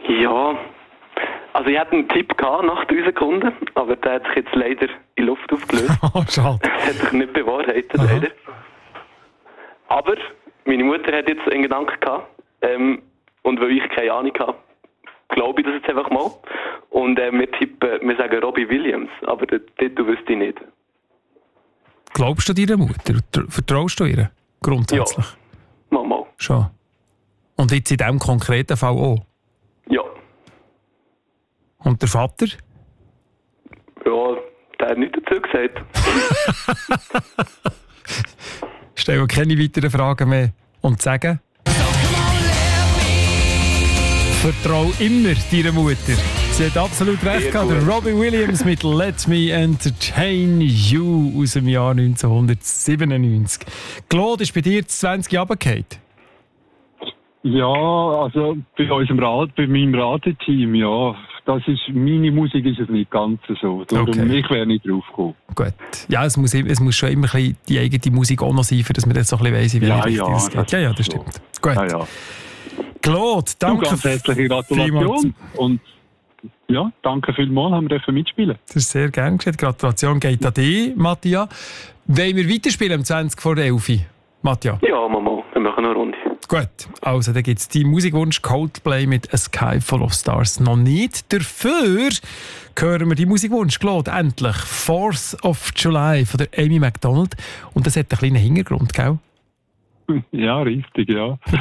Ja, also ich hatte einen Tipp gehabt nach 3 Sekunden, aber der hat sich jetzt leider in Luft aufgelöst. Oh, schade. Das hat sich nicht bewahrheitet, leider. Aber meine Mutter hat jetzt einen Gedanken gehabt, und weil ich keine Ahnung habe, glaube ich das jetzt einfach mal. Und wir sagen Robbie Williams, aber den Titel wüsste ich nicht. Glaubst du deiner Mutter? Vertraust du ihr? Grundsätzlich? Ja, mal. Schon. Und jetzt in diesem konkreten Fall auch? Ja. Und der Vater? Ja, der hat nichts dazu gesagt. Stellen keine weiteren Fragen mehr. Und sagen? Vertrau immer deiner Mutter. Sie hat absolut recht gehabt. Der Robbie Williams mit «Let Me Entertain You» aus dem Jahr 1997. Claude, ist bei dir das 20 runtergefallen? Ja, also bei meinem Rateteam, ja. Meine Musik ist es nicht ganz so. Darum, ich wäre nicht drauf gekommen. Gut. Ja, es muss schon immer ein bisschen die eigene Musik auch noch sein, für dass man das so ein bisschen weiss, in welche Richtung es geht. Ja, das stimmt. So. Gut. Ja. Claude, danke. Ganz herzliche Gratulation. Und ja, danke vielmals, haben wir mitspielen. Das ist sehr gerne geschehen. Gratulation geht an dich, Mattia. Wollen wir weiterspielen um 20 vor 11? Mattia? Ja, Mama, wir machen noch eine Runde. Gut, also dann gibt es deinen Musikwunsch Coldplay mit «A Sky Full of Stars» noch nicht. Dafür hören wir die Musikwunsch, Claude, endlich «4th of July» von der Amy Macdonald. Und das hat einen kleinen Hintergrund, gell? Ja, richtig, ja.